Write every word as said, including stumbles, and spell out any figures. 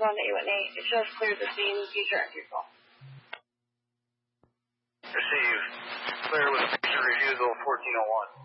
one eight one eight. It shows clear the scene, future and refusal. Receive. Clear with future refusal fourteen oh one.